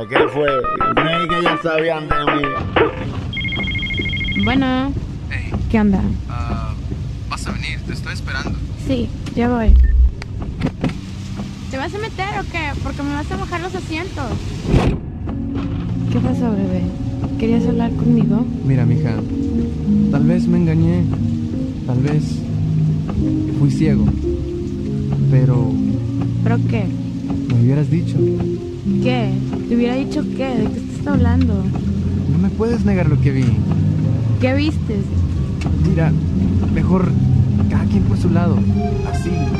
¿Qué fue? Creí que ya sabían de mí. Bueno, Hey, ¿qué onda? vas a venir, te estoy esperando. Sí, ya voy. ¿Te vas a meter o qué? Porque me vas a mojar los asientos. ¿Qué pasó, bebé? ¿Querías hablar conmigo? Mira, mija, tal vez me engañé, tal vez fui ciego, pero ¿Pero qué? me hubieras dicho. ¿Qué? ¿Te hubiera dicho qué? ¿De qué estás hablando? No me puedes negar lo que vi. ¿Qué vistes? Mira, mejor cada quien por su lado, así,